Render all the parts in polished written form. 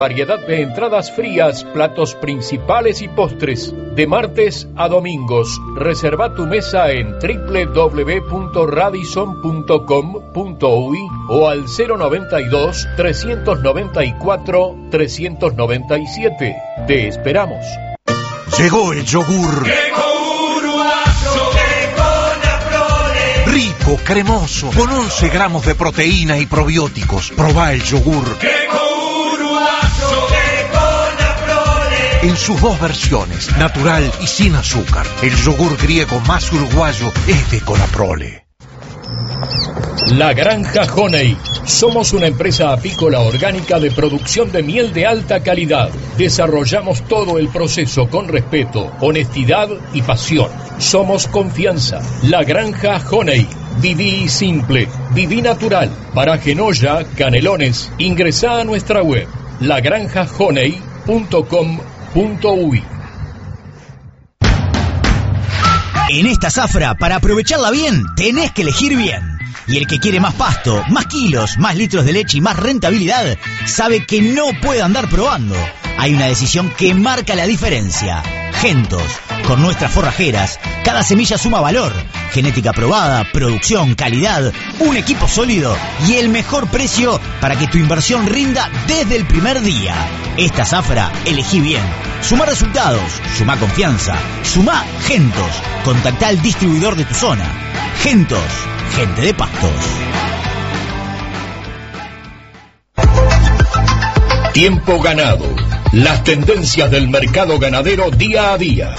Variedad de entradas frías, platos principales y postres. De martes a domingos. Reserva tu mesa en www.radisson.com.uy o al 092-394-397. Te esperamos. Llegó el yogur. Rico, cremoso, con 11 gramos de proteína y probióticos. Probá el yogur. En sus dos versiones, natural y sin azúcar. El yogur griego más uruguayo es de Conaprole. La Granja Honey. Somos una empresa apícola orgánica de producción de miel de alta calidad. Desarrollamos todo el proceso con respeto, honestidad y pasión. Somos confianza. La Granja Honey. Viví simple, viví natural. Para Genoya, Canelones, ingresá a nuestra web lagranjahoney.com.uy. En esta zafra, para aprovecharla bien, tenés que elegir bien. Y el que quiere más pasto, más kilos, más litros de leche y más rentabilidad, sabe que no puede andar probando. Hay una decisión que marca la diferencia. Gentos. Con nuestras forrajeras, cada semilla suma valor. Genética probada, producción, calidad, un equipo sólido y el mejor precio para que tu inversión rinda desde el primer día. Esta zafra, elegí bien. Suma resultados, suma confianza, suma Gentos. Contactá al distribuidor de tu zona. Gentos, gente de pastos. Tiempo ganado. Las tendencias del mercado ganadero día a día.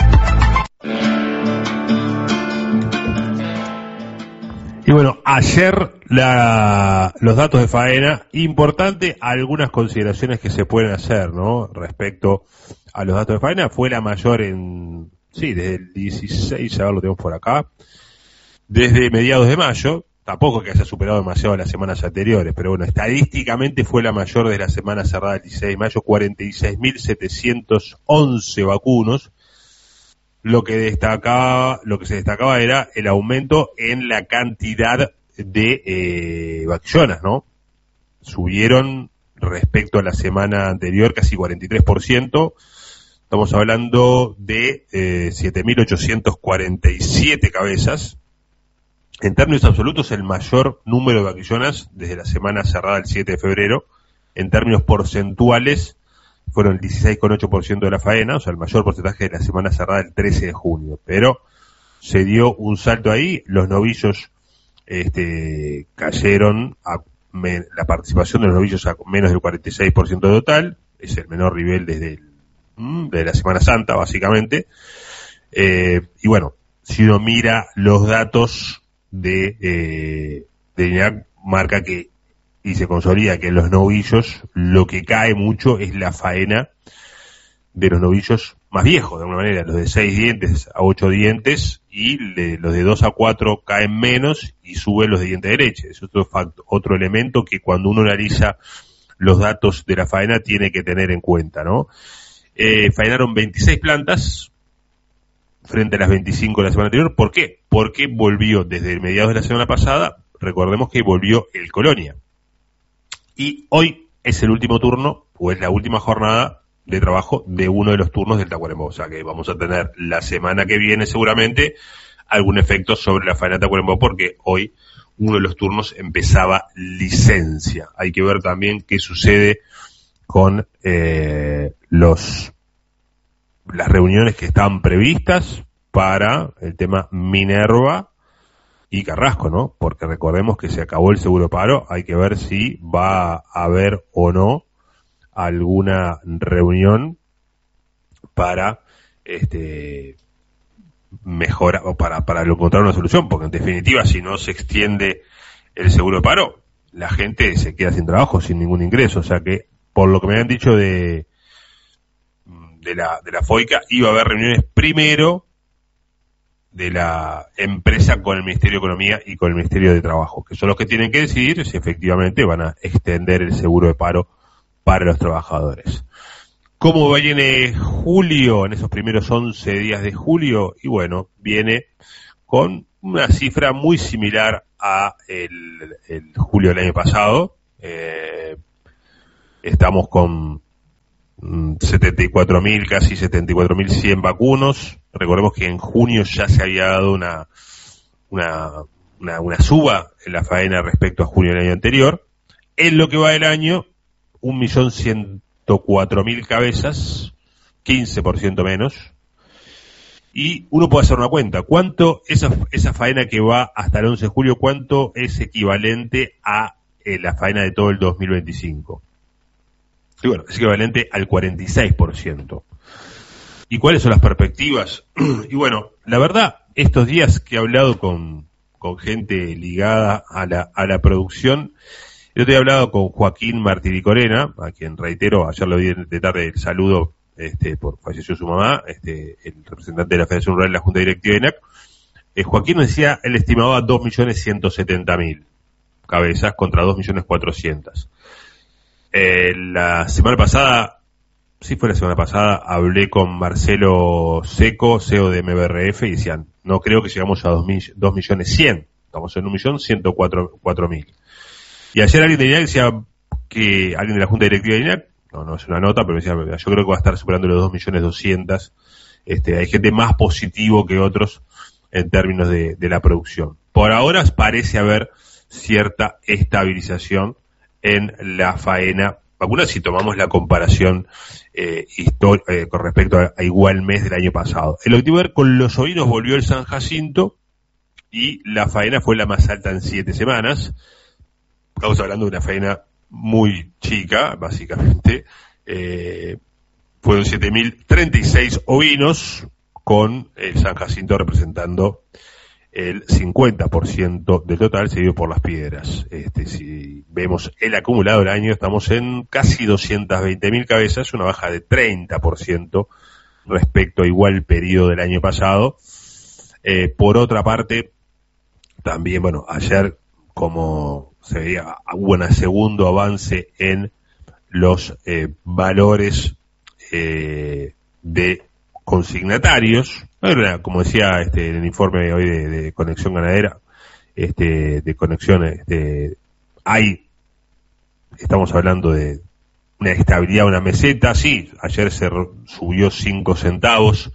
Y bueno, ayer los datos de faena, importante algunas consideraciones que se pueden hacer, ¿no? Respecto a los datos de faena, fue la mayor desde el 16, a ver, lo tenemos por acá, desde mediados de mayo, tampoco que haya superado demasiado las semanas anteriores, pero bueno, estadísticamente fue la mayor de la semana cerrada el 16 de mayo, 46.711 vacunos. Lo que se destacaba era el aumento en la cantidad de vacunas, ¿no? Subieron respecto a la semana anterior casi 43%. Estamos hablando de 7.847 cabezas. En términos absolutos, el mayor número de vacunas desde la semana cerrada el 7 de febrero. En términos porcentuales, fueron el 16,8% de la faena, o sea, el mayor porcentaje de la semana cerrada el 13 de junio. Pero se dio un salto ahí, los novillos cayeron, la participación de los novillos a menos del 46% total, es el menor nivel desde la Semana Santa, básicamente. Y bueno, si uno mira los datos de INAC, marca que y se consolida que en los novillos lo que cae mucho es la faena de los novillos más viejos, de alguna manera, los de 6 dientes a 8 dientes, y los de 2 a 4 caen menos y suben los de diente de leche. Es otro elemento que cuando uno analiza los datos de la faena tiene que tener en cuenta, ¿no? Faenaron 26 plantas frente a las 25 de la semana anterior. ¿Por qué? Porque volvió desde mediados de la semana pasada, recordemos que volvió el Colonia. Y hoy es el último turno, o es la última jornada de trabajo de uno de los turnos del Tacuarembó. O sea que vamos a tener la semana que viene seguramente algún efecto sobre la faena de Tacuarembó, porque hoy uno de los turnos empezaba licencia. Hay que ver también qué sucede con las reuniones que estaban previstas para el tema Minerva y Carrasco, ¿no? Porque recordemos que se acabó el seguro paro, hay que ver si va a haber o no alguna reunión para mejorar o para encontrar una solución, porque en definitiva si no se extiende el seguro paro, la gente se queda sin trabajo, sin ningún ingreso. O sea que, por lo que me han dicho de la FOICA, iba a haber reuniones primero de la empresa con el Ministerio de Economía y con el Ministerio de Trabajo, que son los que tienen que decidir si efectivamente van a extender el seguro de paro para los trabajadores. ¿Cómo viene julio en esos primeros 11 días de julio? Y bueno, viene con una cifra muy similar a el julio del año pasado. Estamos con 74.000, casi 74.100 vacunos. Recordemos que en junio ya se había dado una suba en la faena respecto a junio del año anterior. En lo que va del año, 1.104.000 cabezas, 15% menos. Y uno puede hacer una cuenta. ¿Cuánto esa faena que va hasta el 11 de julio, cuánto es equivalente a la faena de todo el 2025? Y bueno, es equivalente al 46%. ¿Y cuáles son las perspectivas? Y bueno, la verdad, estos días que he hablado con gente ligada a la producción, yo te he hablado con Joaquín Martiricorena, a quien reitero, ayer lo vi de tarde el saludo, por falleció su mamá, el representante de la Federación Rural de la Junta Directiva de ENAC. Joaquín nos decía, él estimaba 2.170.000 cabezas contra 2.400.000. La semana pasada, sí fue la semana pasada, hablé con Marcelo Seco, CEO de MBRF, y decían, no creo que llegamos a 2.100.000, estamos en 1.104.000. Y ayer alguien de INAC decía que, alguien de la Junta Directiva de INAC, no es una nota, pero decía, yo creo que va a estar superando los 2.200.000. Hay gente más positivo que otros en términos de la producción. Por ahora parece haber cierta estabilización en la faena vacuna si tomamos la comparación con respecto a igual mes del año pasado. El Octubre con los ovinos volvió el San Jacinto y la faena fue la más alta en 7 semanas. Estamos hablando de una faena muy chica, básicamente. Fueron 7.036 ovinos, con el San Jacinto representando el 50% del total, seguido por Las Piedras. Si vemos el acumulado del año, estamos en casi 220.000 cabezas, una baja de 30% respecto a igual periodo del año pasado. Por otra parte, también, bueno, ayer, como se veía, hubo un segundo avance en los valores de consignatarios. Como decía en el informe hoy de Conexión Ganadera, de Conexión, estamos hablando de una estabilidad, una meseta. Sí, ayer se subió 5 centavos,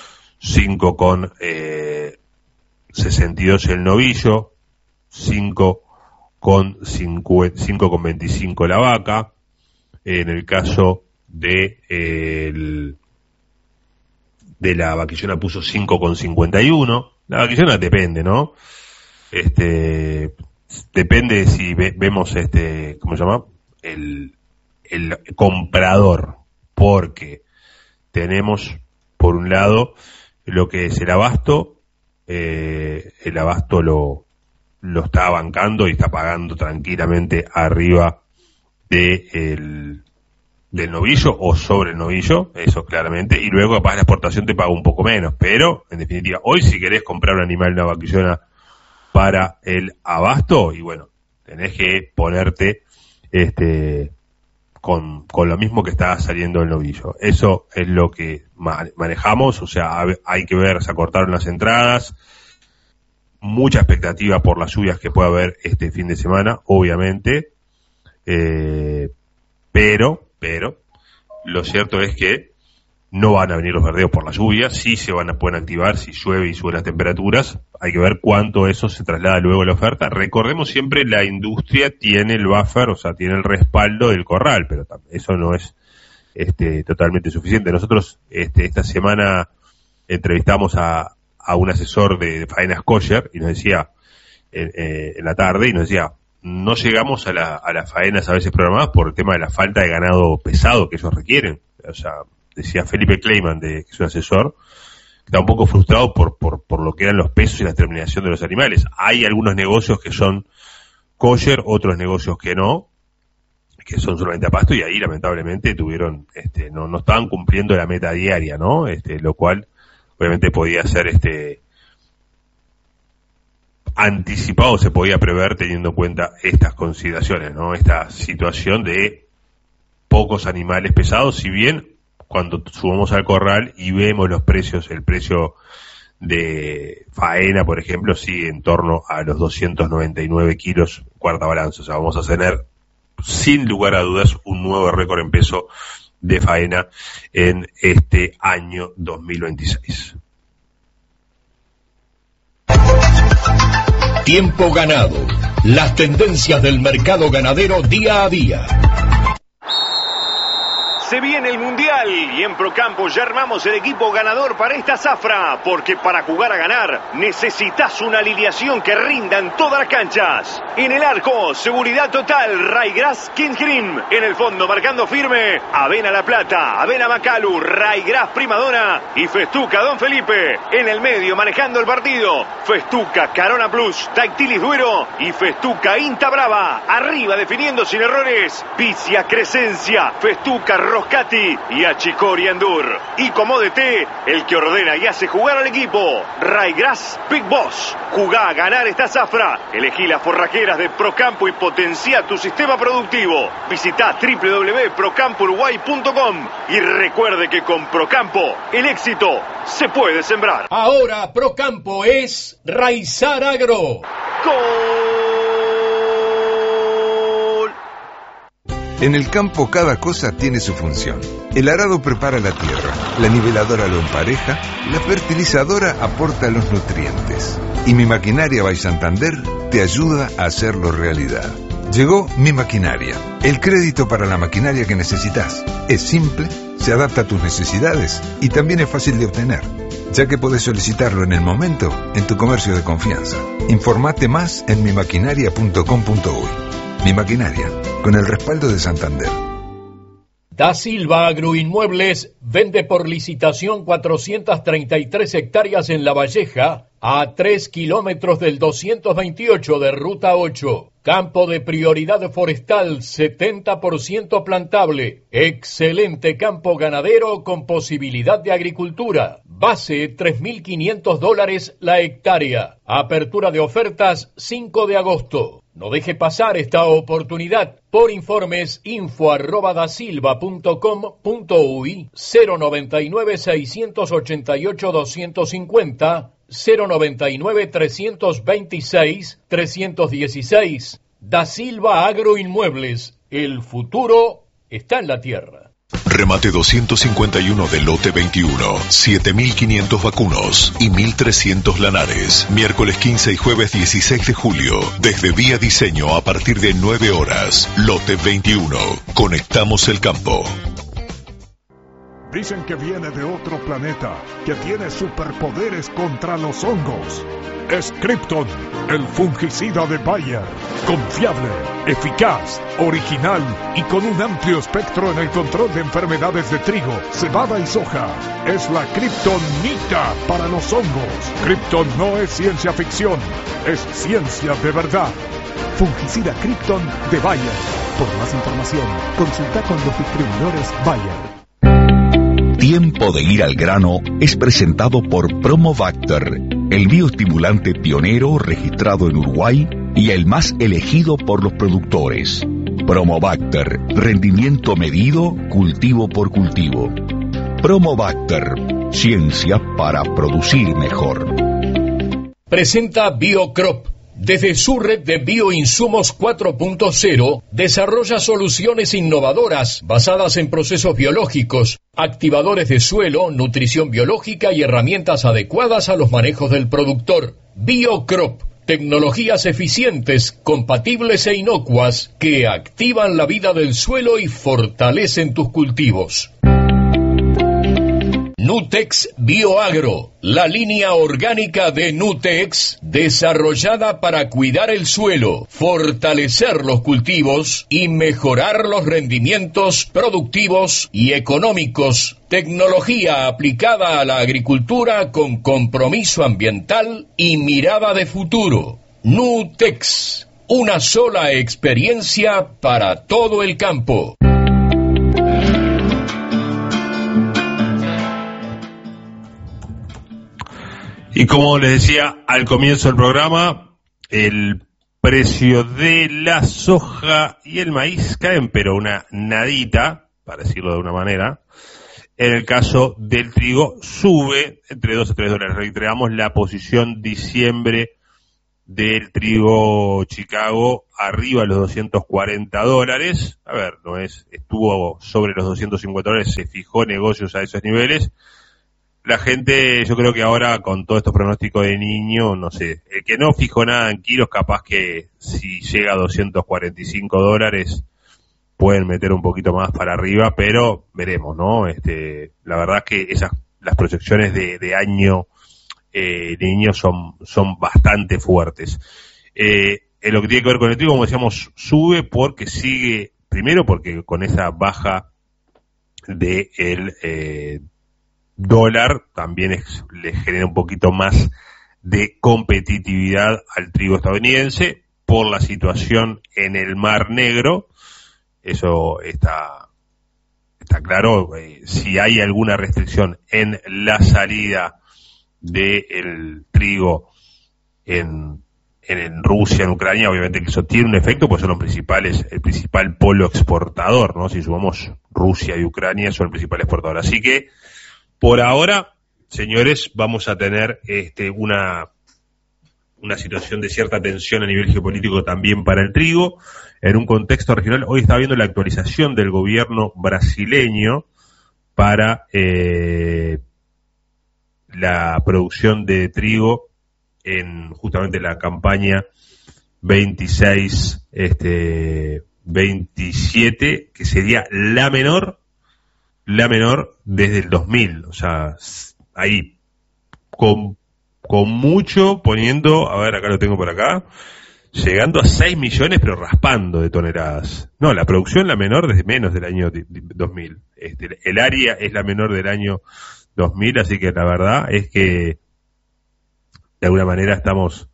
5,62 el novillo, 5,25 la vaca. En el caso de la vaquillona puso 5,51. La vaquillona depende, ¿no? Depende de si vemos ¿cómo se llama? El comprador, porque tenemos por un lado lo que es el abasto lo está bancando y está pagando tranquilamente arriba del novillo o sobre el novillo, eso claramente, y luego capaz la exportación te paga un poco menos, pero en definitiva, hoy si querés comprar un animal, una vaquillona para el abasto, y bueno, tenés que ponerte con lo mismo que está saliendo el novillo. Eso es lo que manejamos, o sea, hay que ver, se acortaron las entradas, mucha expectativa por las lluvias que pueda haber este fin de semana, obviamente, pero lo cierto es que no van a venir los verdeos por la lluvia, sí pueden activar si llueve y suben las temperaturas. Hay que ver cuánto eso se traslada luego a la oferta. Recordemos siempre, la industria tiene el buffer, o sea, tiene el respaldo del corral, pero eso no es totalmente suficiente. Nosotros esta semana entrevistamos a un asesor de faenas kosher y nos decía en la tarde, y nos decía, no llegamos a las faenas a veces programadas por el tema de la falta de ganado pesado que ellos requieren. O sea, decía Felipe Kleiman, que es un asesor, que está un poco frustrado por lo que eran los pesos y la terminación de los animales. Hay algunos negocios que son kosher, otros negocios que no, que son solamente a pasto, y ahí lamentablemente tuvieron, no estaban cumpliendo la meta diaria, ¿no? Lo cual obviamente podía ser anticipado, se podía prever teniendo en cuenta estas consideraciones, ¿no? Esta situación de pocos animales pesados, si bien cuando subamos al corral y vemos los precios, el precio de faena, por ejemplo, sigue en torno a los 299 kilos cuarta balanza. O sea, vamos a tener, sin lugar a dudas, un nuevo récord en peso de faena en este año 2026. Tiempo ganado. Las tendencias del mercado ganadero día a día. Se viene el Mundial y en Procampo ya armamos el equipo ganador para esta zafra, porque para jugar a ganar necesitas una alineación que rinda en todas las canchas. En el arco, seguridad total, Raygrass King Green. En el fondo, marcando firme, Avena La Plata, Avena Macalu, Raygrass Primadona y Festuca Don Felipe. En el medio, manejando el partido, Festuca Carona Plus, Dactilis Duero y Festuca Inta Brava. Arriba, definiendo sin errores, Vicia Crescencia, Festuca Roscati y Achicori Andur. Y como DT, el que ordena y hace jugar al equipo, Raygrass Big Boss. Jugá a ganar esta zafra. Elegí las forrajeras de Procampo y potencia tu sistema productivo. Visita www.procampouruguay.com y recuerde que con Procampo el éxito se puede sembrar. Ahora Procampo es Raizar Agro. ¡Gol! En el campo cada cosa tiene su función. El arado prepara la tierra, la niveladora lo empareja, la fertilizadora aporta los nutrientes. Y Mi Maquinaria by Santander te ayuda a hacerlo realidad. Llegó Mi Maquinaria, el crédito para la maquinaria que necesitas. Es simple, se adapta a tus necesidades y también es fácil de obtener, ya que podés solicitarlo en el momento en tu comercio de confianza. Informate más en mimaquinaria.com.uy. Mi Maquinaria, con el respaldo de Santander. Da Silva Agroinmuebles vende por licitación 433 hectáreas en La Valleja, a 3 kilómetros del 228 de Ruta 8. Campo de prioridad forestal, 70% plantable. Excelente campo ganadero con posibilidad de agricultura. Base, $3.500 la hectárea. Apertura de ofertas, 5 de agosto. No deje pasar esta oportunidad. Por informes, info@dasilva.com.uy, 099-688-250, 099-326-316. Da Silva Agroinmuebles. El futuro está en la tierra. Remate 251 del lote 21, 7.500 vacunos y 1.300 lanares. Miércoles 15 y jueves 16 de julio, desde Vía Diseño a partir de 9 horas. Lote 21. Conectamos el campo. Dicen que viene de otro planeta, que tiene superpoderes contra los hongos. Es Krypton, el fungicida de Bayer. Confiable, eficaz, original y con un amplio espectro en el control de enfermedades de trigo, cebada y soja. Es la Kryptonita para los hongos. Krypton no es ciencia ficción, es ciencia de verdad. Fungicida Krypton de Bayer. Por más información, consulta con los distribuidores Bayer. Tiempo de ir al grano es presentado por Promobacter, el bioestimulante pionero registrado en Uruguay y el más elegido por los productores. Promobacter, rendimiento medido, cultivo por cultivo. Promobacter, ciencia para producir mejor. Presenta Biocrop. Desde su red de bioinsumos 4.0, desarrolla soluciones innovadoras basadas en procesos biológicos, activadores de suelo, nutrición biológica y herramientas adecuadas a los manejos del productor. Biocrop, tecnologías eficientes, compatibles e inocuas que activan la vida del suelo y fortalecen tus cultivos. Nutex Bioagro, la línea orgánica de Nutex, desarrollada para cuidar el suelo, fortalecer los cultivos y mejorar los rendimientos productivos y económicos. Tecnología aplicada a la agricultura con compromiso ambiental y mirada de futuro. Nutex, una sola experiencia para todo el campo. Y como les decía al comienzo del programa, el precio de la soja y el maíz caen, pero una nadita, para decirlo de una manera. En el caso del trigo sube entre 2 a 3 dólares. Reiteramos la posición diciembre del trigo Chicago arriba de los $240. A ver, estuvo sobre los $250, se fijó negocios a esos niveles. La gente, yo creo que ahora con todos estos pronósticos de niño, no sé, el que no fijó nada en kilos, capaz que si llega a $245 pueden meter un poquito más para arriba, pero veremos, ¿no? La verdad que las proyecciones de año niño son bastante fuertes. En lo que tiene que ver con el trigo, como decíamos, sube porque sigue, primero porque con esa baja del dólar también le genera un poquito más de competitividad al trigo estadounidense por la situación en el Mar Negro. Eso está claro. Si hay alguna restricción en la salida del trigo en Rusia, en Ucrania, obviamente que eso tiene un efecto, pues son el principal polo exportador, ¿no? Si sumamos Rusia y Ucrania, son el principal exportador. Así que, por ahora, señores, vamos a tener una situación de cierta tensión a nivel geopolítico también para el trigo, en un contexto regional. Hoy estaba viendo la actualización del gobierno brasileño para la producción de trigo en justamente la campaña 26-27, que sería la menor desde el 2000. O sea, ahí con mucho poniendo, a ver, acá lo tengo por acá, llegando a 6 millones, pero raspando de toneladas. No, la producción la menor desde menos del año 2000. El área es la menor del año 2000, así que la verdad es que de alguna manera estamos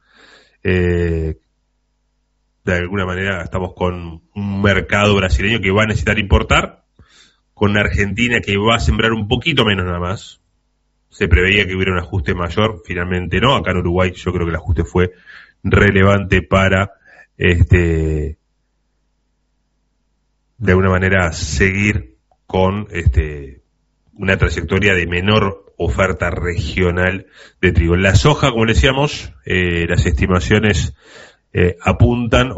con un mercado brasileño que va a necesitar importar, con Argentina que va a sembrar un poquito menos nada más. Se preveía que hubiera un ajuste mayor, finalmente no. Acá en Uruguay yo creo que el ajuste fue relevante para de alguna manera seguir con una trayectoria de menor oferta regional de trigo. La soja, como decíamos, las estimaciones apuntan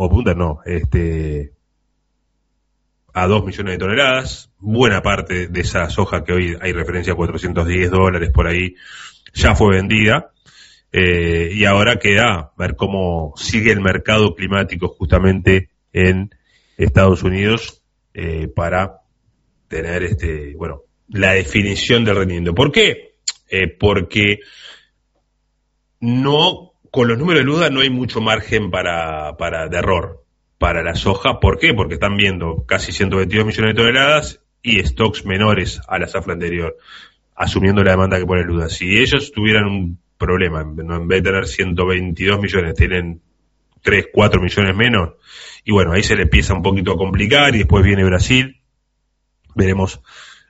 a 2 millones de toneladas. Buena parte de esa soja, que hoy hay referencia a $410 por ahí, ya fue vendida. Y ahora queda ver cómo sigue el mercado climático justamente en Estados Unidos para tener la definición del rendimiento. ¿Por qué? Porque con los números de Luda no hay mucho margen de error para la soja. ¿Por qué? Porque están viendo casi 122 millones de toneladas y stocks menores a la zafra anterior, asumiendo la demanda que pone Luda. Si ellos tuvieran un problema, en vez de tener 122 millones, tienen 3, 4 millones menos, y bueno, ahí se le empieza un poquito a complicar, y después viene Brasil. Veremos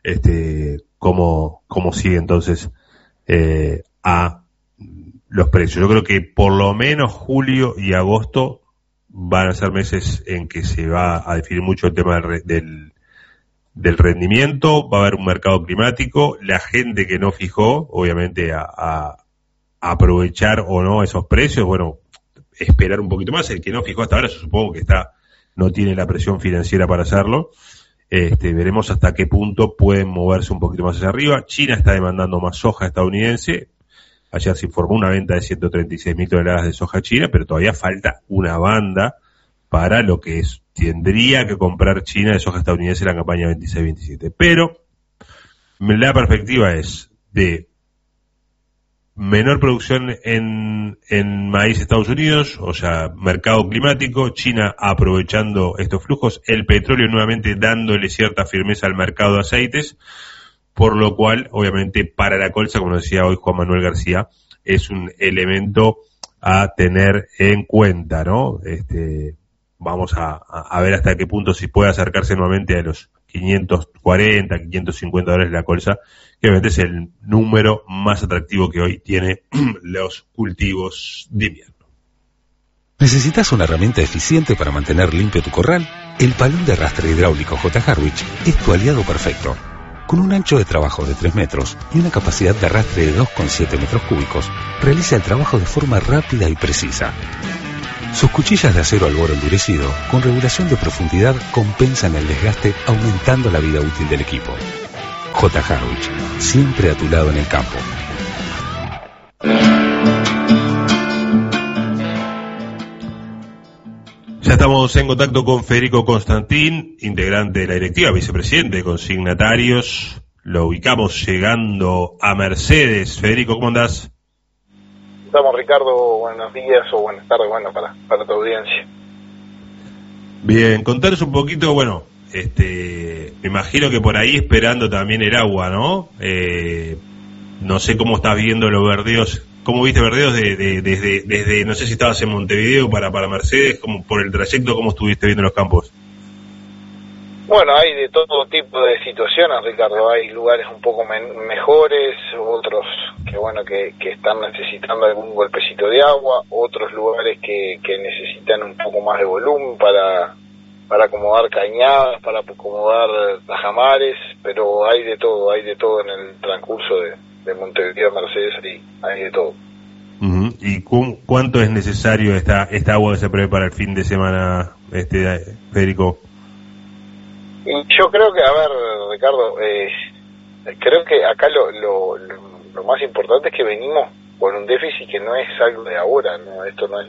cómo sigue entonces a los precios. Yo creo que por lo menos julio y agosto van a ser meses en que se va a definir mucho el tema del rendimiento. Va a haber un mercado climático, la gente que no fijó, obviamente a aprovechar o no esos precios, bueno, esperar un poquito más. El que no fijó hasta ahora, yo supongo que no tiene la presión financiera para hacerlo. Veremos hasta qué punto pueden moverse un poquito más hacia arriba. China está demandando más soja estadounidense. Ayer se informó una venta de 136.000 toneladas de soja china, pero todavía falta una banda para lo que tendría que comprar China de soja estadounidense en la campaña 26-27. Pero la perspectiva es de menor producción en maíz Estados Unidos, o sea, mercado climático, China aprovechando estos flujos, el petróleo nuevamente dándole cierta firmeza al mercado de aceites, por lo cual, obviamente, para la colza, como decía hoy Juan Manuel García, es un elemento a tener en cuenta, ¿no? Vamos a ver hasta qué punto si puede acercarse nuevamente a los 540, 550 dólares la colza, que obviamente es el número más atractivo que hoy tiene los cultivos de invierno. ¿Necesitas una herramienta eficiente para mantener limpio tu corral? El palón de arrastre hidráulico J. Harwich es tu aliado perfecto. Con un ancho de trabajo de 3 metros y una capacidad de arrastre de 2,7 metros cúbicos, realiza el trabajo de forma rápida y precisa. Sus cuchillas de acero al boro endurecido, con regulación de profundidad, compensan el desgaste, aumentando la vida útil del equipo. J. Harwich, siempre a tu lado en el campo. Ya estamos en contacto con Federico Constantín, integrante de la directiva, vicepresidente de Consignatarios. Lo ubicamos llegando a Mercedes. Federico, ¿cómo andás? Estamos, Ricardo, buenos días o buenas tardes, bueno, para tu audiencia. Bien, contaros un poquito, bueno, me imagino que por ahí esperando también el agua, ¿no? No sé cómo estás viendo los verdeos, cómo viste verdeos desde, no sé si estabas en Montevideo para Mercedes, como por el trayecto, ¿cómo estuviste viendo los campos? Bueno, hay de todo tipo de situaciones, Ricardo. Hay lugares un poco mejores, otros que están necesitando algún golpecito de agua, otros lugares que necesitan un poco más de volumen para acomodar cañadas, para acomodar tajamares, pero hay de todo en el transcurso de Montevideo a Mercedes, hay de todo. Uh-huh. ¿Y cuánto es necesario esta agua que se prevé para el fin de semana, Federico? Y yo creo que, a ver, Ricardo, creo que acá lo más importante es que venimos con un déficit que no es algo de ahora, ¿no? Esto no es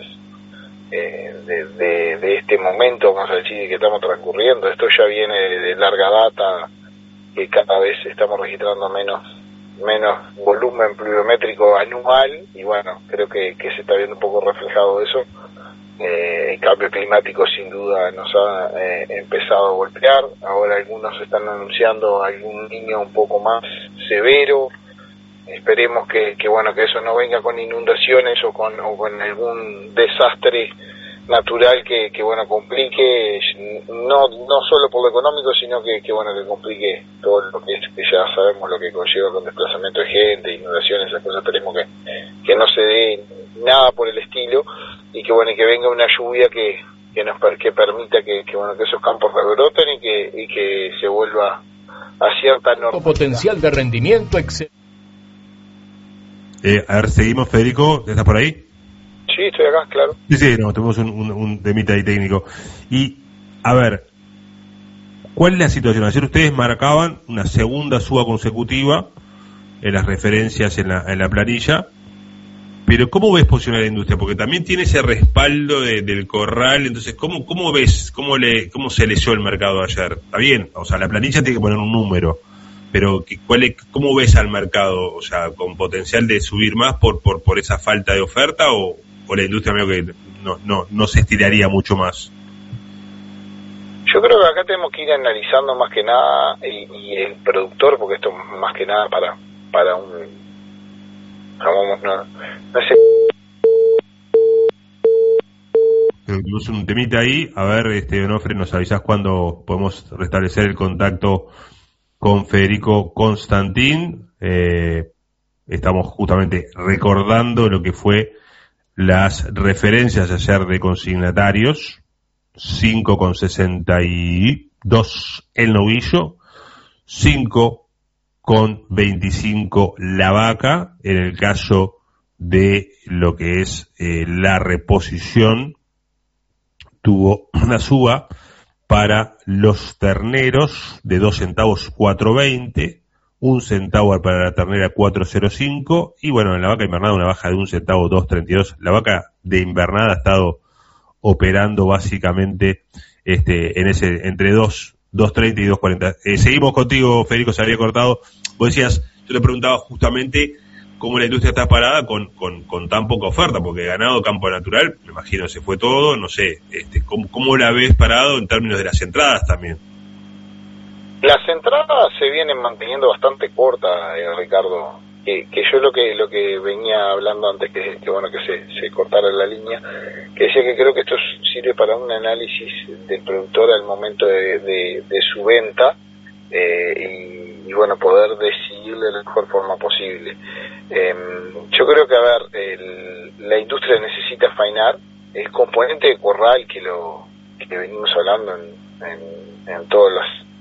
de este momento, vamos a decir, que estamos transcurriendo. Esto ya viene de larga data, que cada vez estamos registrando menos volumen pluviométrico anual, y bueno, creo que se está viendo un poco reflejado eso. El cambio climático sin duda nos ha empezado a golpear. Ahora algunos están anunciando algún niño un poco más severo. Esperemos que eso no venga con inundaciones o con algún desastre natural que complique, no solo por lo económico, sino que complique todo lo que ya sabemos lo que conlleva con desplazamiento de gente, inundaciones, esas cosas. Esperemos que no se dé nada por el estilo, y que venga una lluvia que permita que esos campos rebroten y que se vuelva a cierta normalidad. Potencial de rendimiento a ver, seguimos, Federico, ¿estás por ahí? Sí, estoy acá, claro. Sí, tenemos un temita ahí técnico. Y, a ver, ¿cuál es la situación? Ayer ustedes marcaban una segunda suba consecutiva en las referencias en la planilla, pero ¿cómo ves posicionar la industria? Porque también tiene ese respaldo del corral, entonces, ¿cómo ves, cómo se leyó el mercado ayer? Está bien, o sea, la planilla tiene que poner un número, pero ¿cómo ves al mercado? O sea, ¿con potencial de subir más por esa falta de oferta, o la industria medio que no se estiraría mucho más? Yo creo que acá tenemos que ir analizando más que nada y el productor, porque esto más que nada para un... No sé. Tuvimos un temita ahí. A ver, Onofre, nos avisás cuando podemos restablecer el contacto con Federico Constantín. Estamos justamente recordando lo que fue las referencias ayer de consignatarios. 5,62 el novillo, 5,25 la vaca. En el caso de lo que es la reposición, tuvo una suba para los terneros de 2 centavos 4.20, 1 centavo para la ternera 4.05, y bueno, en la vaca invernada una baja de 1 centavo 2.32. La vaca de invernada ha estado operando básicamente en ese entre 2.30 y 2.40. Seguimos contigo, Federico, se había cortado. Vos decías, yo te preguntaba justamente cómo la industria está parada con tan poca oferta, porque ganado campo natural, me imagino se fue todo, no sé, ¿cómo la ves parado en términos de las entradas también? Las entradas se vienen manteniendo bastante cortas, Ricardo, que yo lo que venía hablando antes que se cortara la línea, que decía que creo que esto sirve para un análisis del productor al momento de su venta, y poder decidir de la mejor forma posible. Yo creo que, la industria necesita faenar el componente de corral que venimos hablando en todas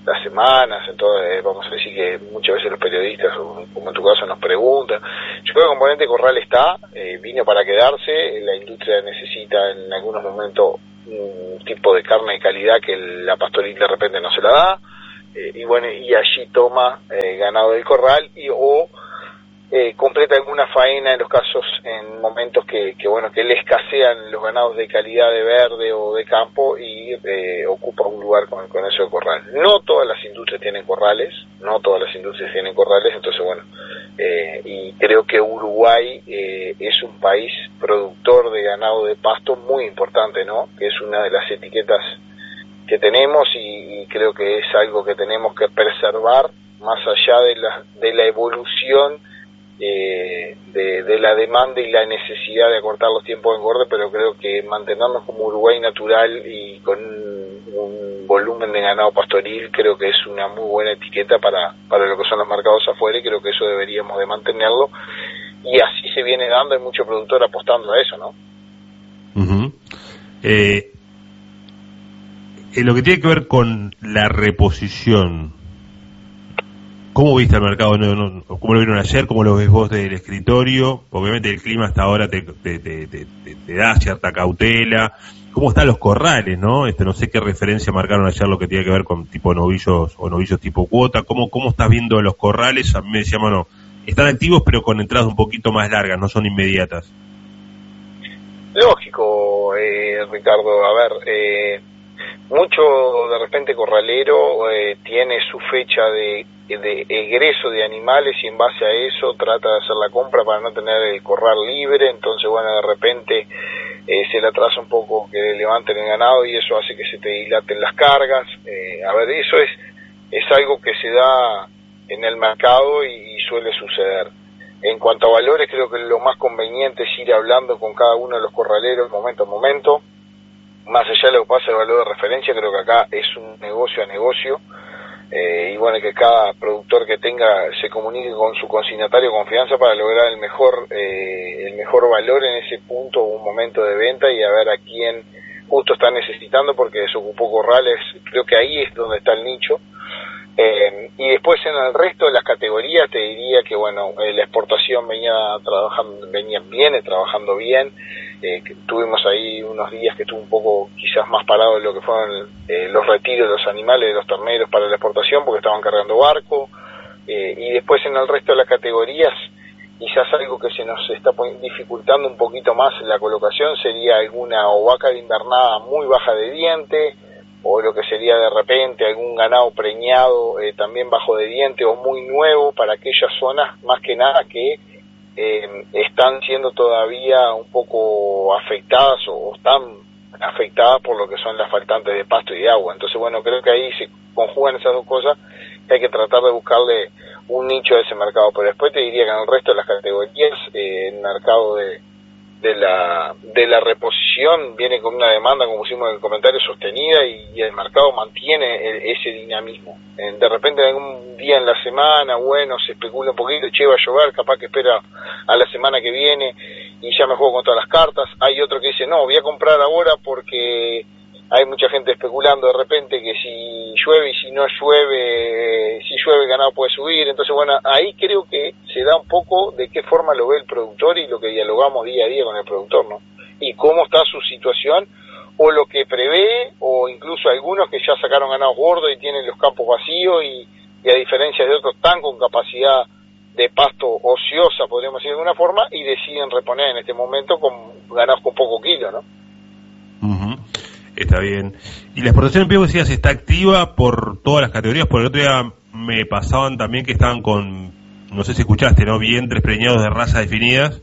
las semanas, entonces vamos a decir que muchas veces los periodistas, como en tu caso, nos preguntan. Yo creo que el componente corral está, vino para quedarse, la industria necesita en algunos momentos un tipo de carne de calidad que la pastoril de repente no se la da, y bueno, y allí toma ganado del corral o completa alguna faena en los casos, en momentos que le escasean los ganados de calidad de verde o de campo y ocupa un lugar con eso de corral. No todas las industrias tienen corrales, entonces bueno, y creo que Uruguay es un país productor de ganado de pasto muy importante, ¿no? Que es una de las etiquetas que tenemos y creo que es algo que tenemos que preservar más allá de la evolución de la demanda y la necesidad de acortar los tiempos de engorde, pero creo que mantenernos como Uruguay natural y con un volumen de ganado pastoril creo que es una muy buena etiqueta para lo que son los mercados afuera, y creo que eso deberíamos de mantenerlo, y así se viene dando, hay mucho productor apostando a eso, ¿no? Uh-huh. Lo que tiene que ver con la reposición, ¿cómo viste el mercado? ¿Cómo lo vieron ayer? ¿Cómo lo ves vos del escritorio? Obviamente el clima hasta ahora te da cierta cautela. ¿Cómo están los corrales, no? No sé qué referencia marcaron ayer lo que tiene que ver con tipo novillos o novillos tipo cuota. ¿Cómo estás viendo los corrales? A mí me decían, bueno, están activos pero con entradas un poquito más largas, no son inmediatas. Lógico, Ricardo. A ver, mucho de repente corralero tiene su fecha de egreso de animales y en base a eso trata de hacer la compra para no tener el corral libre, entonces bueno, de repente se le atrasa un poco que levanten el ganado y eso hace que se te dilaten las cargas. A ver, eso es algo que se da en el mercado y suele suceder. En cuanto a valores, creo que lo más conveniente es ir hablando con cada uno de los corraleros momento a momento. Más allá de lo que pasa el valor de referencia, creo que acá es un negocio a negocio, y bueno, que cada productor que tenga se comunique con su consignatario de confianza para lograr el mejor valor en ese punto o un momento de venta, y a ver a quién justo está necesitando, porque desocupó corrales. Creo que ahí es donde está el nicho. Y después en el resto de las categorías te diría que bueno, la exportación viene trabajando bien. Tuvimos ahí unos días que estuvo un poco quizás más parado de lo que fueron los retiros de los animales, de los terneros para la exportación, porque estaban cargando barco. Y después en el resto de las categorías, quizás algo que se nos está dificultando un poquito más la colocación sería alguna vaca de invernada muy baja de diente, o lo que sería de repente algún ganado preñado también bajo de diente o muy nuevo para aquellas zonas más que nada que están siendo todavía un poco afectadas o están afectadas por lo que son las faltantes de pasto y de agua. Entonces bueno, creo que ahí se conjugan esas dos cosas, que hay que tratar de buscarle un nicho a ese mercado. Pero después te diría que en el resto de las categorías el mercado de la reposición viene con una demanda, como pusimos en el comentario, sostenida, y el mercado mantiene ese dinamismo. De repente algún día en la semana, bueno, se especula un poquito, va a llover, capaz que espera a la semana que viene y ya me juego con todas las cartas. Hay otro que dice, no, voy a comprar ahora porque hay mucha gente especulando de repente que si llueve y si no llueve, si llueve el ganado puede subir. Entonces bueno, ahí creo que se da un poco de qué forma lo ve el productor y lo que dialogamos día a día con el productor, ¿no? Y cómo está su situación, o lo que prevé, o incluso algunos que ya sacaron ganados gordos y tienen los campos vacíos y a diferencia de otros están con capacidad de pasto ociosa, podríamos decir de alguna forma, y deciden reponer en este momento con ganados con poco kilo, ¿no? Está bien. Y la exportación en pie, decías, está activa por todas las categorías. Por el otro día me pasaban también que estaban con, no sé si escuchaste, ¿no? Vientres preñados de razas definidas.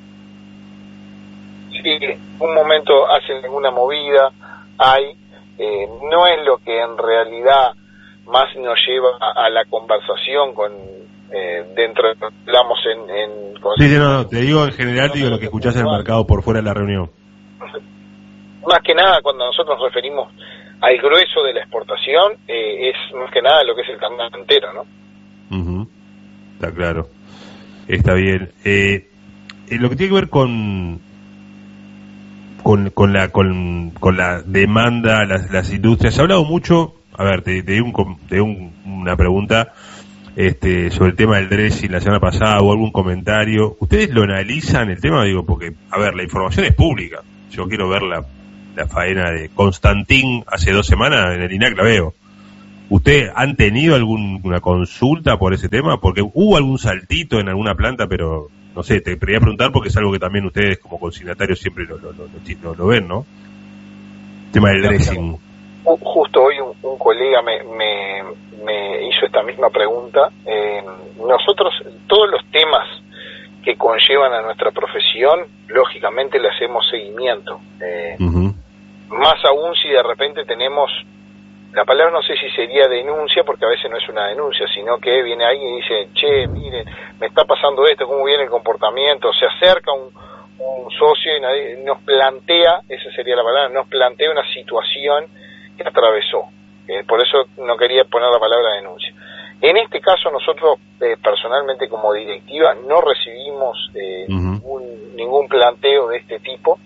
Sí, un momento hacen alguna movida, no es lo que en realidad más nos lleva a la conversación con dentro de hablamos en sí, no, te digo en general, digo lo que escuchás en el mercado por fuera de la reunión. Más que nada, cuando nosotros nos referimos al grueso de la exportación, es más que nada lo que es el carnal entero, ¿no? Uh-huh. Está claro. Está bien. Lo que tiene que ver con la demanda, las industrias, se ha hablado mucho, a ver, te di una pregunta sobre el tema del dressing la semana pasada o algún comentario. ¿Ustedes lo analizan el tema? Digo, porque, a ver, la información es pública. Yo quiero ver la faena de Constantín hace 2 semanas en el INAC, la veo. ¿Ustedes han tenido alguna consulta por ese tema? Porque hubo algún saltito en alguna planta, pero no sé, te quería preguntar porque es algo que también ustedes como consignatarios siempre lo ven, ¿no? El tema del dressing. Justo hoy un colega me hizo esta misma pregunta. Nosotros, todos los temas que conllevan a nuestra profesión, lógicamente le hacemos seguimiento. Más aún si de repente tenemos, la palabra no sé si sería denuncia, porque a veces no es una denuncia, sino que viene alguien y dice, che, miren, me está pasando esto, cómo viene el comportamiento, se acerca un socio y nos plantea, esa sería la palabra, nos plantea una situación que atravesó. Por eso no quería poner la palabra denuncia. En este caso nosotros personalmente como directiva no recibimos ningún planteo de este tipo.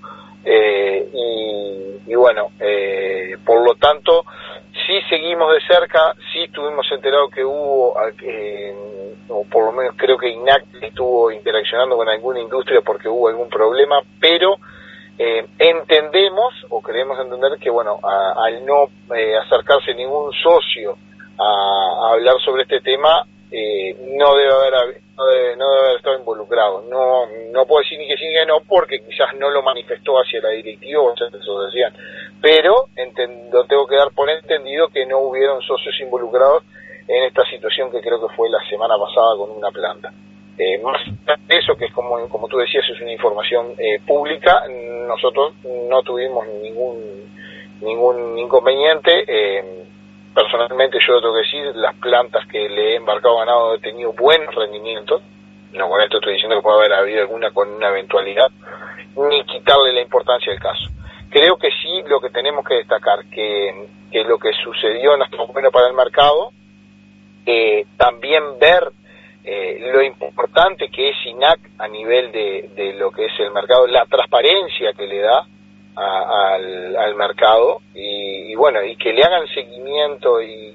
Y bueno, por lo tanto sí seguimos de cerca, sí estuvimos enterados que hubo, o por lo menos creo que INAC estuvo interaccionando con alguna industria porque hubo algún problema, pero entendemos o queremos entender que bueno, al no acercarse ningún socio a hablar sobre este tema, no debe haber estado involucrado. No puedo decir ni que sí ni que no, porque quizás no lo manifestó hacia la directiva o hacia la asociación, pero lo tengo que dar por entendido que no hubieron socios involucrados en esta situación que creo que fue la semana pasada con una planta. Más de eso, que es como tú decías, es una información pública, nosotros no tuvimos ningún inconveniente. Personalmente yo tengo que decir, las plantas que le he embarcado ganado he tenido buenos rendimientos. No con esto estoy diciendo que puede haber habido alguna con una eventualidad, ni quitarle la importancia del caso. Creo que sí, lo que tenemos que destacar, que lo que sucedió no está bueno para el mercado, también ver lo importante que es INAC a nivel de lo que es el mercado, la transparencia que le da al mercado y bueno, y que le hagan seguimiento y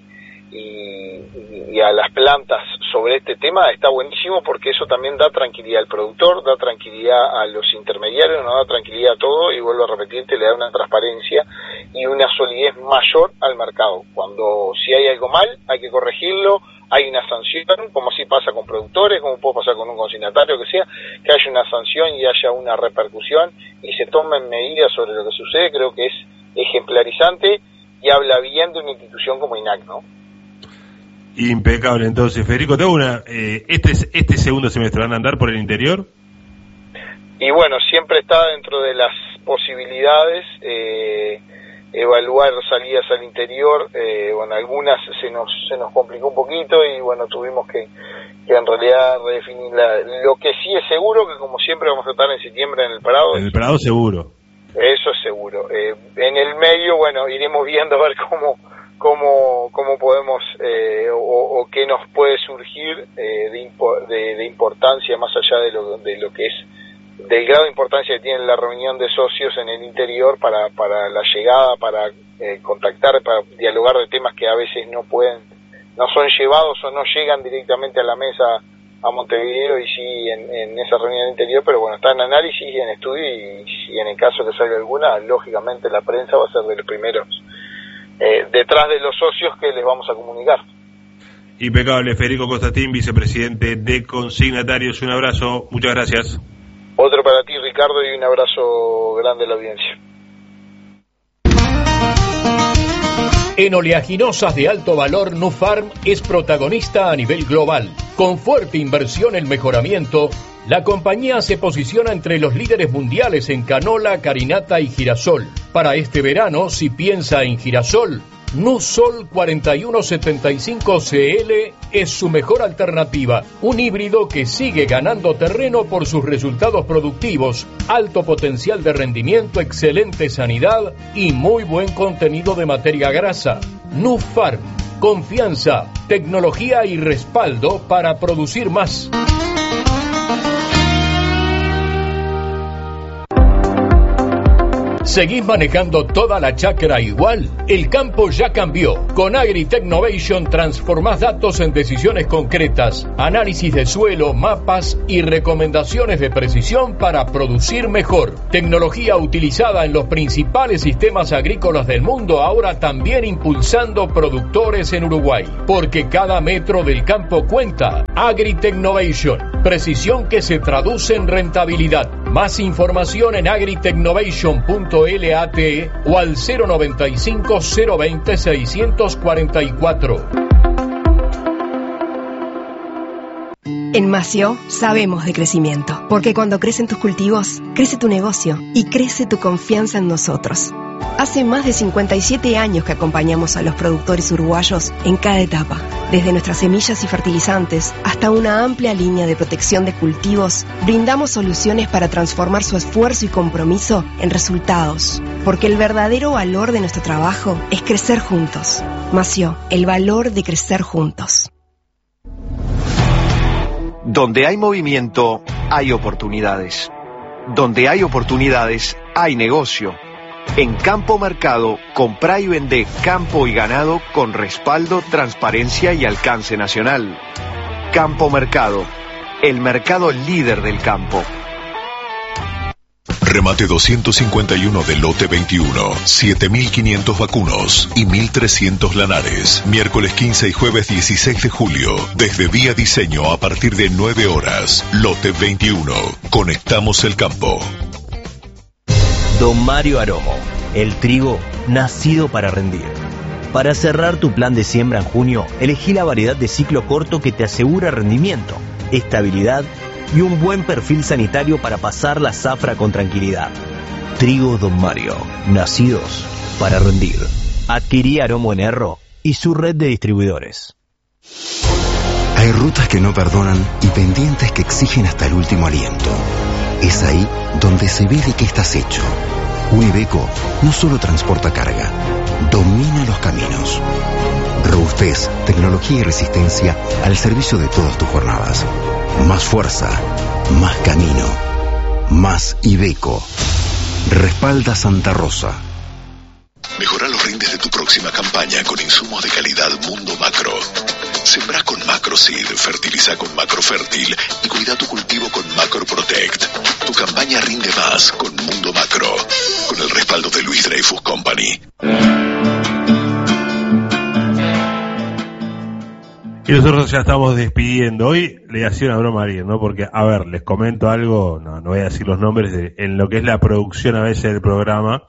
a las plantas sobre este tema está buenísimo, porque eso también da tranquilidad al productor, da tranquilidad a los intermediarios, nos da tranquilidad a todo, y vuelvo a repetirte, le da una transparencia y una solidez mayor al mercado. Cuando si hay algo mal hay que corregirlo, hay una sanción, como así pasa con productores, como puede pasar con un consignatario, que haya una sanción y haya una repercusión y se tomen medidas sobre lo que sucede. Creo que es ejemplarizante y habla bien de una institución como INAC, ¿no? Impecable. Entonces, Federico, te hago este segundo semestre van a andar por el interior. Y bueno, siempre está dentro de las posibilidades evaluar salidas al interior. Bueno, algunas se nos complicó un poquito y bueno, tuvimos que en realidad redefinir lo que sí es seguro, que como siempre vamos a estar en septiembre en el Parado. En el Parado seguro. Eso es seguro. En el medio, bueno, iremos viendo a ver cómo podemos o qué nos puede surgir de importancia, más allá de lo que es del grado de importancia que tiene la reunión de socios en el interior para la llegada, para contactar, para dialogar de temas que a veces no son llevados o no llegan directamente a la mesa a Montevideo, y sí en esa reunión interior, pero bueno, está en análisis y en estudio, y en el caso que salga alguna, lógicamente la prensa va a ser de los primeros detrás de los socios que les vamos a comunicar. Impecable. Federico Constantín, vicepresidente de Consignatarios, un abrazo, muchas gracias. Otro para ti, Ricardo, y un abrazo grande a la audiencia. En oleaginosas de alto valor, Nufarm es protagonista a nivel global. Con fuerte inversión en mejoramiento, la compañía se posiciona entre los líderes mundiales en canola, carinata y girasol. Para este verano, si piensa en girasol, Nusol 4175CL es su mejor alternativa, un híbrido que sigue ganando terreno por sus resultados productivos, alto potencial de rendimiento, excelente sanidad y muy buen contenido de materia grasa. Nufarm, confianza, tecnología y respaldo para producir más. ¿Seguís manejando toda la chacra igual? El campo ya cambió. Con Agritechnovation transformás datos en decisiones concretas, análisis de suelo, mapas y recomendaciones de precisión para producir mejor. Tecnología utilizada en los principales sistemas agrícolas del mundo, ahora también impulsando productores en Uruguay. Porque cada metro del campo cuenta. Agritechnovation. Precisión que se traduce en rentabilidad. Más información en agritechnovation.lat o al 095 020 644. En Mació sabemos de crecimiento, porque cuando crecen tus cultivos, crece tu negocio y crece tu confianza en nosotros. Hace más de 57 años que acompañamos a los productores uruguayos en cada etapa, desde nuestras semillas y fertilizantes hasta una amplia línea de protección de cultivos. Brindamos soluciones para transformar su esfuerzo y compromiso en resultados, porque el verdadero valor de nuestro trabajo es crecer juntos. Mació, el valor de crecer juntos. Donde hay movimiento, hay oportunidades. Donde hay oportunidades, hay negocio. En Campo Mercado, comprá y vendé campo y ganado con respaldo, transparencia y alcance nacional. Campo Mercado, el mercado líder del campo. Remate 251 del lote 21, 7.500 vacunos y 1.300 lanares. Miércoles 15 y jueves 16 de julio, desde Vía Diseño a partir de 9 horas. Lote 21, conectamos el campo. Don Mario Aromo, el trigo nacido para rendir. Para cerrar tu plan de siembra en junio, elegí la variedad de ciclo corto que te asegura rendimiento, estabilidad y un buen perfil sanitario para pasar la zafra con tranquilidad. Trigo Don Mario, nacidos para rendir. Adquirí Aromo en Erro y su red de distribuidores. Hay rutas que no perdonan y pendientes que exigen hasta el último aliento. Es ahí donde se ve de qué estás hecho. Un Iveco no solo transporta carga, domina los caminos. Robustez, tecnología y resistencia al servicio de todas tus jornadas. Más fuerza, más camino, más Iveco. Respalda Santa Rosa. Mejora los rindes de tu próxima campaña con insumos de calidad Mundo Macro. Sembrá con Macroseed, fertiliza con Macrofértil y cuida tu cultivo con Macro Protect. Tu campaña rinde más con Mundo Macro, con el respaldo de Luis Dreyfus Company. Y nosotros ya estamos despidiendo. Hoy le hacía una broma a alguien, ¿no? Porque, a ver, les comento algo, no voy a decir los nombres, en lo que es la producción a veces del programa.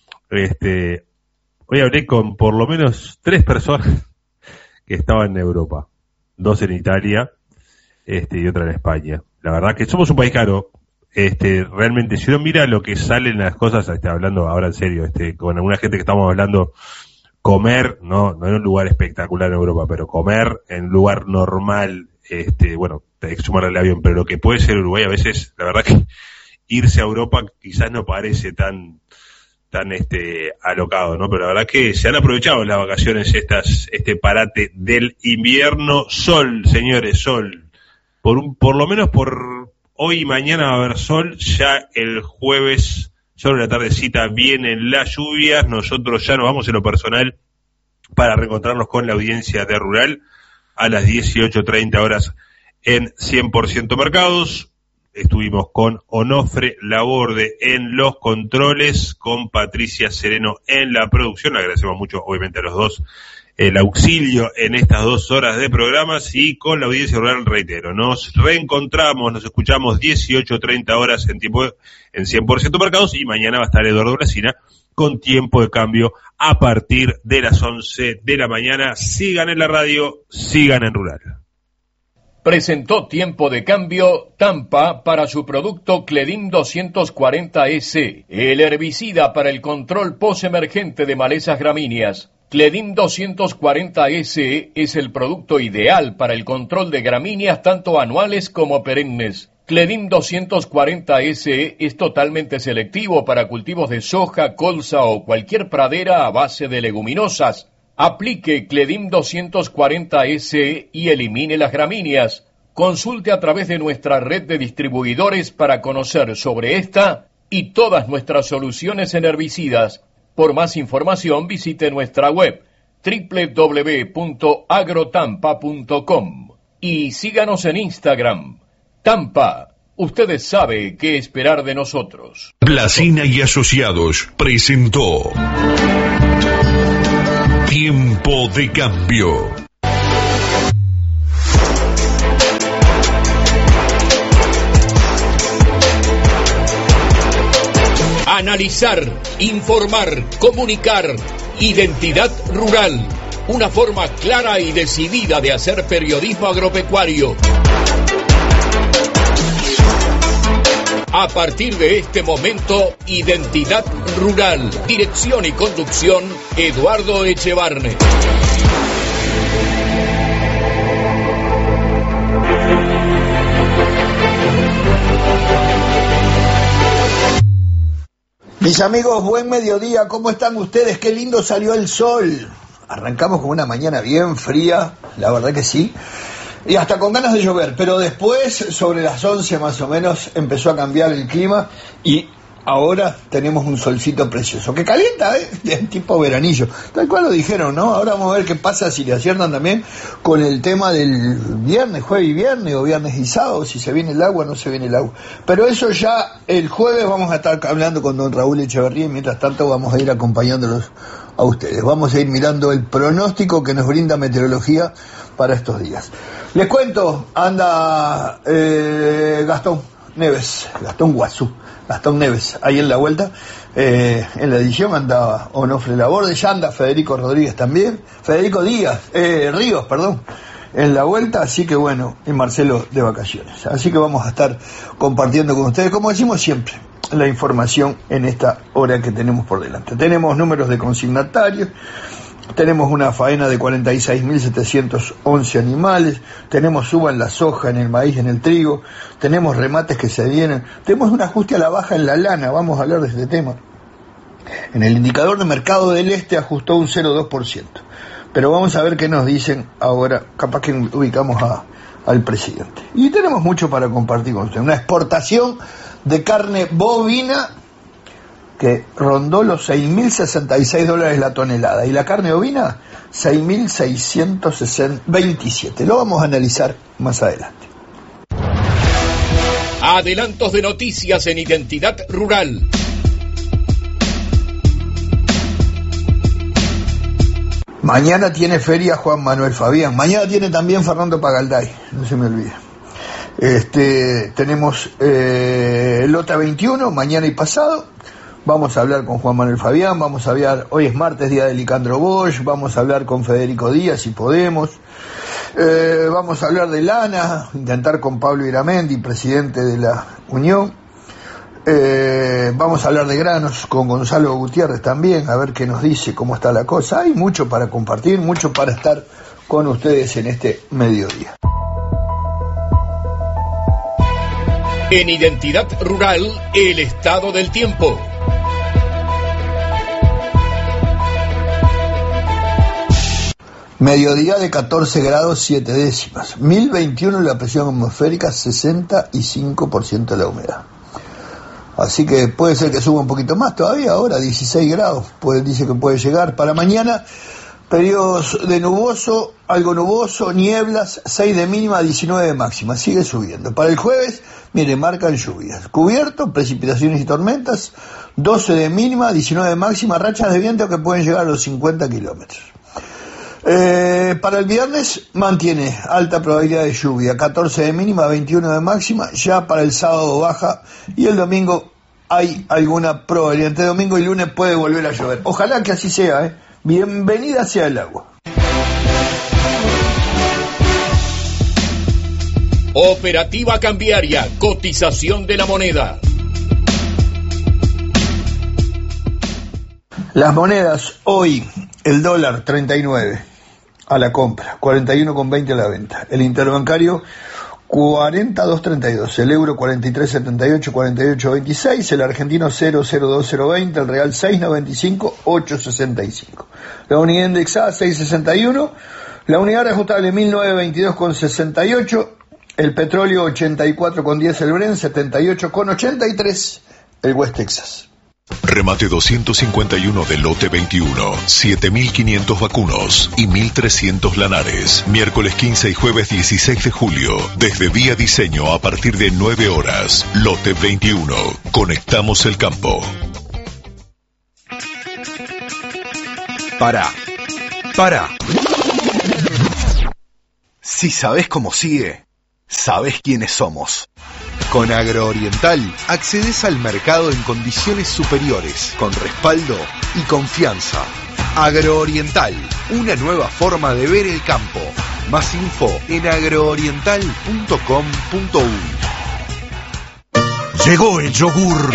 Hoy hablé con por lo menos 3 personas que estaban en Europa, 2 en Italia, y otra en España. La verdad que somos un país caro, realmente, si uno mira lo que salen las cosas, hablando ahora en serio, con alguna gente que estamos hablando, comer, no en un lugar espectacular en Europa, pero comer en un lugar normal, bueno, hay que sumarle el avión, pero lo que puede ser Uruguay a veces, la verdad que irse a Europa quizás no parece tan alocado, ¿no? Pero la verdad que se han aprovechado las vacaciones este parate del invierno. Sol, señores, sol. Por lo menos por hoy y mañana va a haber sol. Ya el jueves, sobre la tardecita, vienen las lluvias. Nosotros ya nos vamos en lo personal para reencontrarnos con la audiencia de Rural a las 18:30 horas en 100% Mercados. Estuvimos con Onofre Laborde en los controles, con Patricia Sereno en la producción. Le agradecemos mucho, obviamente, a los dos el auxilio en estas 2 horas de programas, y con la audiencia rural, reitero, nos reencontramos, nos escuchamos 18:30 horas en 100% Mercados, y mañana va a estar Eduardo Brasina con Tiempo de Cambio a partir de las 11 de la mañana. Sigan en la radio, sigan en Rural. Presentó Tiempo de Cambio Tampa para su producto Cledim 240S, el herbicida para el control postemergente de malezas gramíneas. Cledim 240S es el producto ideal para el control de gramíneas tanto anuales como perennes. Cledim 240S es totalmente selectivo para cultivos de soja, colza o cualquier pradera a base de leguminosas. Aplique Cledim 240S y elimine las gramíneas. Consulte a través de nuestra red de distribuidores para conocer sobre esta y todas nuestras soluciones en herbicidas. Por más información visite nuestra web www.agrotampa.com y síganos en Instagram. Tampa, ustedes saben qué esperar de nosotros. Blasina y Asociados presentó Tiempo de Cambio. Analizar, informar, comunicar. Identidad Rural. Una forma clara y decidida de hacer periodismo agropecuario. A partir de este momento, Identidad Rural. Dirección y conducción, Eduardo Echevarne. Mis amigos, buen mediodía, ¿cómo están ustedes? Qué lindo salió el sol. Arrancamos con una mañana bien fría, la verdad que sí, y hasta con ganas de llover, pero después, sobre las 11 más o menos, empezó a cambiar el clima y ahora tenemos un solcito precioso, que calienta, tipo veranillo, tal cual lo dijeron, ¿no? Ahora vamos a ver qué pasa, si le aciertan también con el tema del viernes, jueves y viernes, o viernes y sábado, si se viene el agua o no se viene el agua. Pero eso ya el jueves vamos a estar hablando con don Raúl Echeverría, y mientras tanto vamos a ir acompañándolos a ustedes. Vamos a ir mirando el pronóstico que nos brinda meteorología para estos días. Les cuento, anda Gastón Neves, ahí en la vuelta, en la edición anda Onofre Laborde, ya anda Federico Rodríguez también, Ríos, en la vuelta, así que bueno, y Marcelo de vacaciones. Así que vamos a estar compartiendo con ustedes, como decimos siempre, la información en esta hora que tenemos por delante. Tenemos números de consignatarios, tenemos una faena de 46.711 animales, tenemos suba en la soja, en el maíz, en el trigo, tenemos remates que se vienen, tenemos un ajuste a la baja en la lana, vamos a hablar de este tema. En el indicador de mercado del este ajustó un 0,2%, pero vamos a ver qué nos dicen ahora, capaz que ubicamos al presidente. Y tenemos mucho para compartir con ustedes, una exportación de carne bovina que rondó los $6.066 la tonelada, y la carne ovina 6.627. Lo vamos a analizar más adelante. Adelantos de noticias en Identidad Rural. Mañana tiene feria Juan Manuel Fabián, mañana tiene también Fernando Pagalday, no se me olvide. Tenemos Lota 21, mañana y pasado. Vamos a hablar con Juan Manuel Fabián, vamos a hablar, hoy es martes, día de Licandro Bosch, vamos a hablar con Federico Díaz, si podemos. Vamos a hablar de lana, intentar con Pablo Iramendi, presidente de la Unión. Vamos a hablar de granos con Gonzalo Gutiérrez también, a ver qué nos dice, cómo está la cosa. Hay mucho para compartir, mucho para estar con ustedes en este mediodía. En Identidad Rural, el estado del tiempo. Mediodía de 14 grados 7 décimas, 1021 la presión atmosférica, 65% la humedad. Así que puede ser que suba un poquito más todavía, ahora 16 grados, dice que puede llegar. Para mañana, periodos de nuboso, algo nuboso, nieblas, 6 de mínima, 19 de máxima, sigue subiendo. Para el jueves, mire, marcan lluvias, cubierto, precipitaciones y tormentas, 12 de mínima, 19 de máxima, rachas de viento que pueden llegar a los 50 kilómetros. Para el viernes mantiene alta probabilidad de lluvia, 14 de mínima, 21 de máxima, ya para el sábado baja, y el domingo hay alguna probabilidad, entre domingo y lunes puede volver a llover. Ojalá que así sea, bienvenida sea el agua. Operativa cambiaria, cotización de la moneda. Las monedas hoy, el dólar 39 a la compra, 41,20 a la venta. El interbancario 42,32, el euro 43,78, 48,26, el argentino 0,02020, el real 6,95, 8,65. La unidad indexada 6,61, la unidad reajustable 1922,68, el petróleo 84,10 el Brent, 78,83 el West Texas. Remate 251 del lote 21, 7.500 vacunos y 1.300 lanares. Miércoles 15 y jueves 16 de julio, desde Vía Diseño a partir de 9 horas. Lote 21, conectamos el campo. Pará. Si sabés cómo sigue, sabés quiénes somos. Con Agrooriental accedes al mercado en condiciones superiores, con respaldo y confianza. Agrooriental, una nueva forma de ver el campo. Más info en agrooriental.com.uy. Llegó el yogur.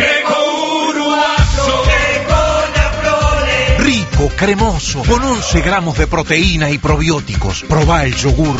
Rico, cremoso, con 11 gramos de proteína y probióticos. Probá el yogur.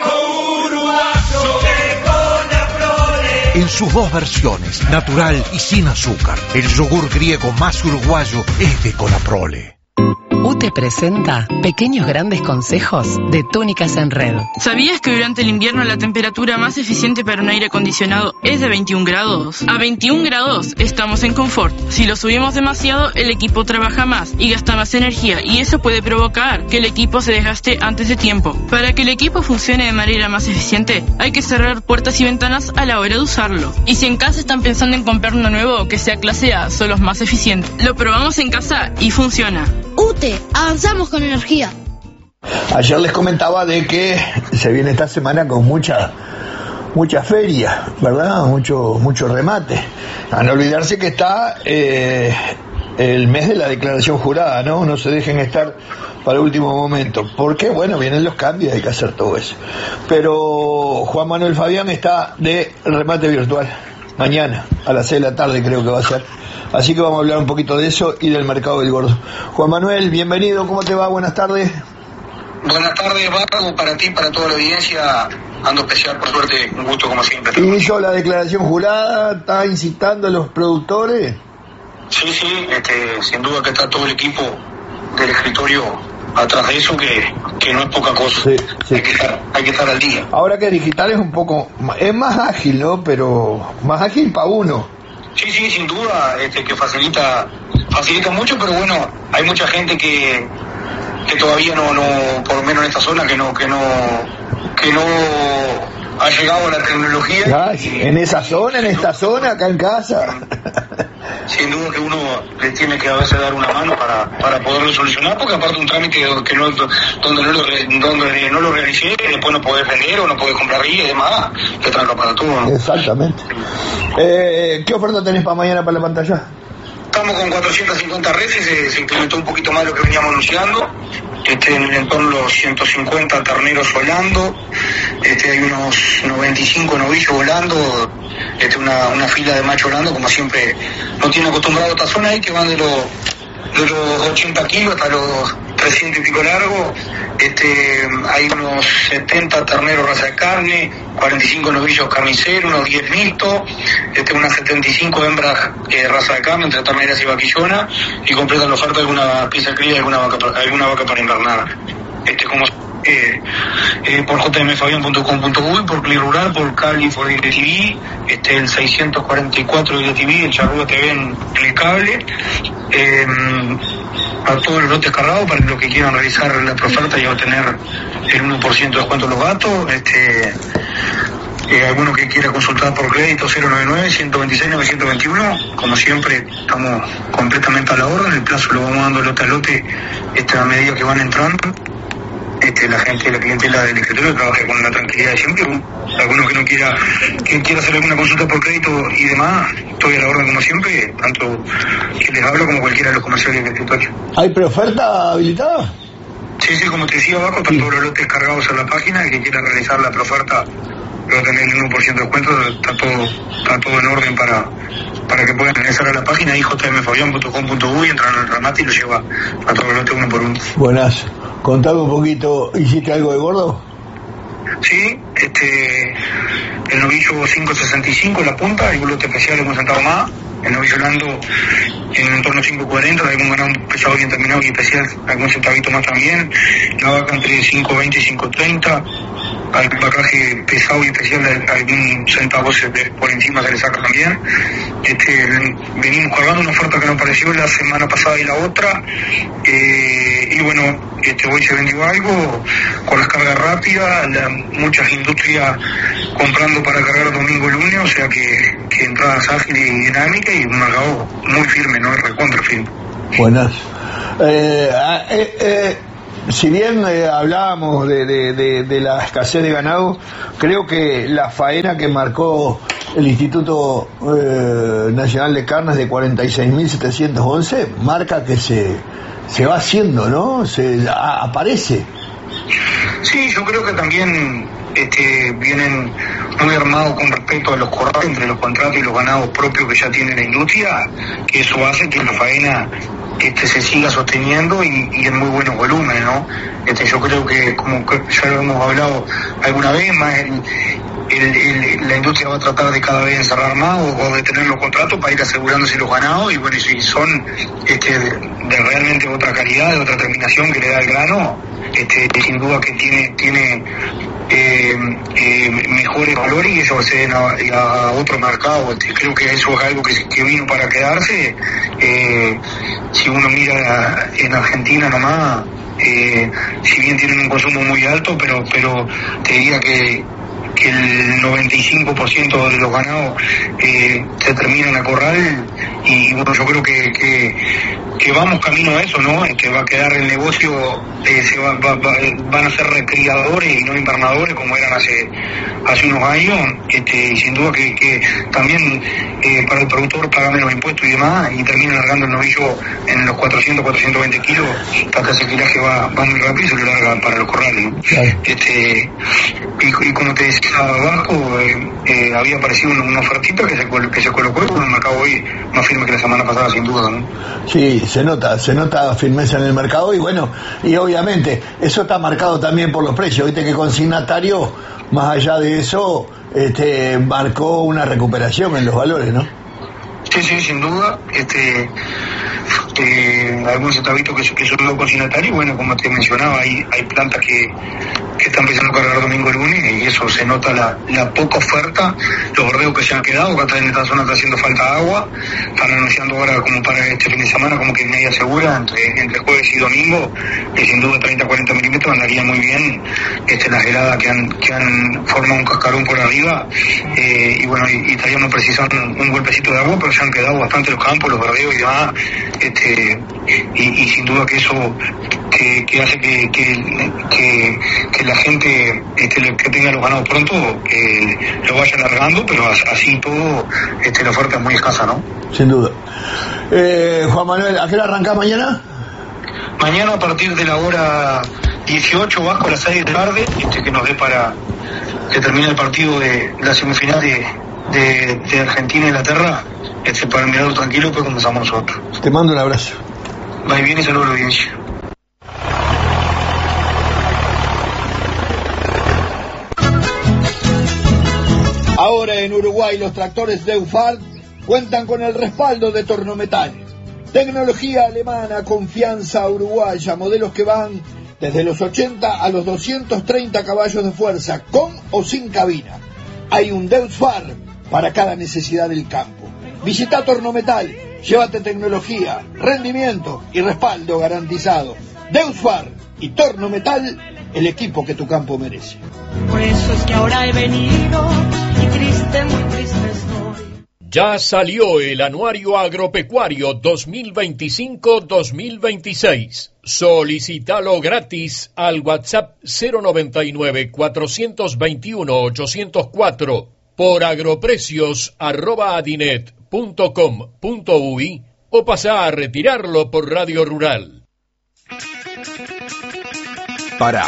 En sus dos versiones, natural y sin azúcar. El yogur griego más uruguayo es de Conaprole. UTE presenta Pequeños Grandes Consejos de Túnicas en Red. ¿Sabías que durante el invierno la temperatura más eficiente para un aire acondicionado es de 21 grados? A 21 grados estamos en confort. Si lo subimos demasiado, el equipo trabaja más y gasta más energía, y eso puede provocar que el equipo se desgaste antes de tiempo. Para que el equipo funcione de manera más eficiente, hay que cerrar puertas y ventanas a la hora de usarlo. Y si en casa están pensando en comprar uno nuevo que sea clase A, son los más eficientes. Lo probamos en casa y funciona. UTE, avanzamos con energía. Ayer les comentaba de que se viene esta semana con mucha feria, ¿verdad? Mucho remate. A no olvidarse que está el mes de la declaración jurada, ¿no? No se dejen estar para el último momento, porque bueno, vienen los cambios, hay que hacer todo eso. Pero Juan Manuel Fabián está de remate virtual mañana a las 6 de la tarde, creo que va a ser. Así que vamos a hablar un poquito de eso y del mercado del gordo. Juan Manuel, bienvenido, ¿cómo te va? Buenas tardes. Buenas tardes, Barco, para ti, para toda la audiencia. Ando especial, por suerte, un gusto como siempre. ¿Y hizo la declaración jurada? ¿Está incitando a los productores? Sí, sin duda que está todo el equipo del escritorio atrás de eso, que no es poca cosa. Sí. Hay que estar al día. Ahora que digital es un poco, es más ágil, ¿no? Pero más ágil para uno. Sí, sin duda, que facilita mucho, pero bueno, hay mucha gente que todavía no, por lo menos en esta zona, que no ha llegado a la tecnología. En esta zona, acá en casa. Sin duda que uno le tiene que a veces dar una mano para poderlo solucionar, porque aparte un trámite que donde no lo realicé, después no podés vender o no podés comprar y demás, te tranca para todo, ¿no? Exactamente. ¿Qué oferta tenés para mañana para la pantalla? Estamos con 450 reses, se incrementó un poquito más lo que veníamos anunciando, en torno a los 150 terneros volando, hay unos 95 novillos volando, una fila de machos volando, como siempre no tiene acostumbrado a esta zona ahí, que van de los 80 kilos hasta los 300 y pico largos. Hay unos 70 terneros raza de carne, 45 novillos carniceros, unos 10 mixtos, unas 75 hembras raza de carne, entre terneras y vaquillona, y completan la oferta de alguna pieza de cría y alguna vaca para invernada. Como por jmfabian.com.uy, por Click Rural, por Cable, por DirecTV, el 644 de DirecTV, el Charrúa TV en el cable, a todos los lotes cargados para los que quieran realizar la proferta y va a tener el 1% de descuento en los gastos. Alguno que quiera consultar por crédito, 099-126-921, como siempre estamos completamente a la orden, el plazo lo vamos dando lote a lote a medida que van entrando. La gente, la clientela del escritorio trabaja con la tranquilidad de siempre. Alguno que quiera hacer alguna consulta por crédito y demás, estoy a la orden como siempre, tanto que les hablo como cualquiera de los comerciales del escritorio. ¿Hay preoferta habilitada? Sí, como te decía abajo, están todos los lotes cargados en la página. El que quiera realizar la preoferta va a tener el 1% de descuento, está todo en orden para que puedan ingresar a la página jmfabian.com.uy, entran al remate y lo lleva a todos los lotes uno por uno. Buenas. Contame un poquito, ¿hiciste algo de gordo? Sí, el novillo 5.65 la punta, el lote especial hemos sentado más, el novillo blando en torno a 5.40, algún ganado un pesado bien terminado y especial, algún centavito más también, la vaca entre 5.20 y 5.30, algún pacaje pesado y especial, algún centavos por encima se le saca también. Venimos cargando una oferta que nos pareció la semana pasada y la otra, y bueno, hoy se vendió algo con las cargas rápidas, muchas industrias comprando para cargar domingo y lunes, o sea que entradas ágiles y dinámicas y un mercado muy firme, no recontra firme. Buenas. Si bien hablábamos de la escasez de ganado, creo que la faena que marcó el Instituto Nacional de Carnes de 46.711 marca que se va haciendo, ¿no? Aparece. Sí, yo creo que también vienen muy armados con respecto a los corrales entre los contratos y los ganados propios que ya tiene la industria, que eso hace que la faena se siga sosteniendo y en muy buenos volúmenes, ¿no? Yo creo que, como ya lo hemos hablado alguna vez, más la industria va a tratar de cada vez encerrar más o de tener los contratos para ir asegurándose los ganados, y bueno, si son de realmente otra calidad, de otra terminación que le da el grano, sin duda que tiene mejores valores y eso acceden a otro mercado. Creo que eso es algo que vino para quedarse. Si uno mira en Argentina nomás, si bien tienen un consumo muy alto, pero te diría que el 95% de los ganados se terminan a corral, y bueno, yo creo que vamos camino a eso, ¿no? Que va a quedar el negocio, van a ser recriadores y no invernadores como eran hace unos años, y sin duda que también para el productor paga menos impuestos y demás, y termina largando el novillo en los 420 kilos, hasta ese kilaje va muy rápido y se lo larga para los corrales, ¿no? Claro. Y como te decía abajo, había aparecido una ofertita que se colocó en un mercado hoy más firme que la semana pasada, sin duda, ¿no? Sí, se nota firmeza en el mercado, y bueno, y obviamente eso está marcado también por los precios. Viste que Consignatario, más allá de eso, marcó una recuperación en los valores, ¿no? Sí, sin duda. Algunos centavitos que son consignatarios, bueno, como te mencionaba, hay plantas que están empezando a cargar domingo y lunes, y eso se nota la poca oferta, los bordeos que se han quedado, que acá en esta zona está haciendo falta agua, están anunciando ahora como para este fin de semana como que media segura, entre jueves y domingo, sin duda 30-40 milímetros andaría muy bien, las heladas que han formado un cascarón por arriba, y bueno, y estaríamos precisando un golpecito de agua, pero se han quedado bastante los campos, los bordeos y demás, y sin duda que eso que hace que la gente que tenga los ganados pronto lo vaya alargando, pero así todo la oferta es muy escasa, ¿no? Sin duda. Juan Manuel, ¿a qué hora arrancás mañana? Mañana a partir de la hora 18 bajo a las 6 de la tarde, que nos dé para que termine el partido de la semifinal de Argentina e Inglaterra, para mirarlo tranquilo, pues comenzamos nosotros. Te mando un abrazo. Va bien y saludos a la audiencia. Ahora en Uruguay los tractores Deutz-Fahr cuentan con el respaldo de Tornometal. Tecnología alemana, confianza uruguaya, modelos que van desde los 80 a los 230 caballos de fuerza, con o sin cabina. Hay un Deutz-Fahr para cada necesidad del campo. Visita Tornometal, llévate tecnología, rendimiento y respaldo garantizado. Deutz-Fahr y Tornometal, el equipo que tu campo merece. Por eso es que ahora he venido y triste, muy triste estoy. Ya salió el Anuario Agropecuario 2025-2026. Solicítalo gratis al WhatsApp 099-421-804 por agroprecios@adinet.com.uy o pasá a retirarlo por Radio Rural. Pará.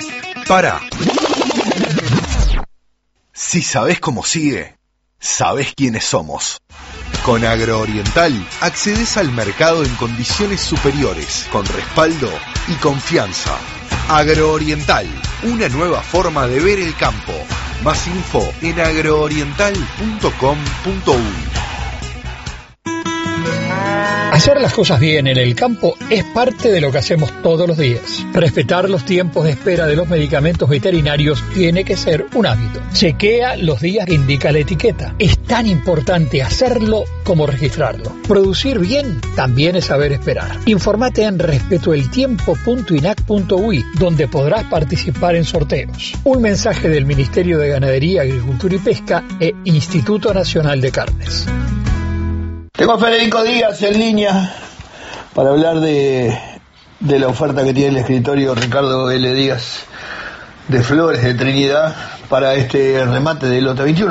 Si sabés cómo sigue, sabés quiénes somos. Con Agrooriental accedes al mercado en condiciones superiores, con respaldo y confianza. Agrooriental, una nueva forma de ver el campo. Más info en agrooriental.com.uy. Hacer las cosas bien en el campo es parte de lo que hacemos todos los días. Respetar los tiempos de espera de los medicamentos veterinarios tiene que ser un hábito. Chequea los días que indica la etiqueta. Es tan importante hacerlo como registrarlo. Producir bien también es saber esperar. Infórmate en respetoeltiempo.inac.uy, donde podrás participar en sorteos. Un mensaje del Ministerio de Ganadería, Agricultura y Pesca e Instituto Nacional de Carnes. Tengo a Federico Díaz en línea para hablar de la oferta que tiene el escritorio Ricardo L. Díaz de Flores de Trinidad para este remate del lote 21.